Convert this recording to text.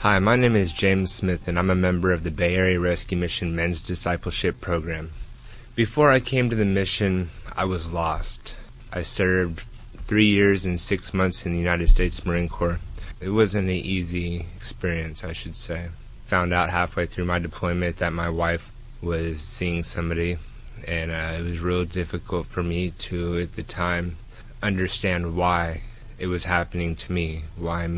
Hi, my name is James Smith, and I'm a member of the Bay Area Rescue Mission Men's Discipleship Program. Before I came to the mission, I was lost. I served 3 years and 6 months in the United States Marine Corps. It wasn't an easy experience, I should say. Found out halfway through my deployment that my wife was seeing somebody, and it was real difficult for me to, at the time, understand why it was happening to me, why